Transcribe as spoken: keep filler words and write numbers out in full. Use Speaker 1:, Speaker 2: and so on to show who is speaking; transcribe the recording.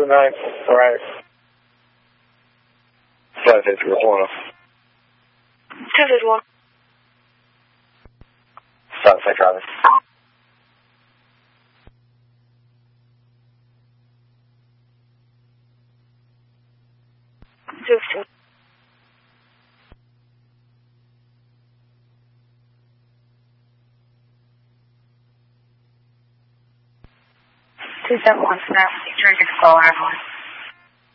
Speaker 1: two nine, right. seven six one.
Speaker 2: two six one.
Speaker 1: seven six Robin.
Speaker 2: two two. two seven one, snap. Turn to call, everyone.